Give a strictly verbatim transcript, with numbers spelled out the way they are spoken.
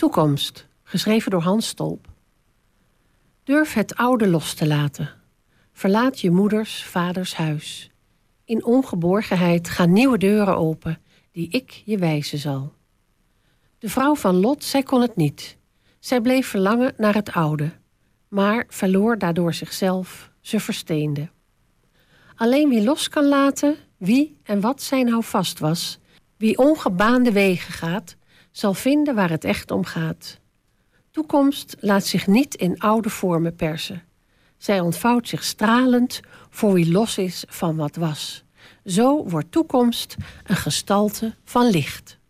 Toekomst, geschreven door Hans Stolp. Durf het oude los te laten. Verlaat je moeders, vaders huis. In ongeborgenheid gaan nieuwe deuren open, die ik je wijzen zal. De vrouw van Lot, zij kon het niet. Zij bleef verlangen naar het oude, maar verloor daardoor zichzelf, ze versteende. Alleen wie los kan laten, wie en wat zijn houvast was, wie ongebaande wegen gaat, zal vinden waar het echt om gaat. Toekomst laat zich niet in oude vormen persen. Zij ontvouwt zich stralend voor wie los is van wat was. Zo wordt toekomst een gestalte van licht.